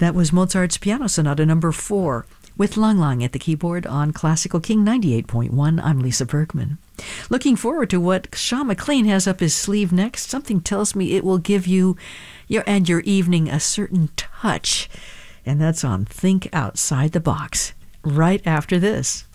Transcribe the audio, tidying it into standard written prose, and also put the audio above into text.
That was Mozart's Piano Sonata number 4 with Lang Lang at the keyboard on Classical King 98.1. I'm Lisa Bergman. Looking forward to what Sean McLean has up his sleeve next. Something tells me it will give you and your evening a certain touch. And that's on Think Outside the Box, right after this.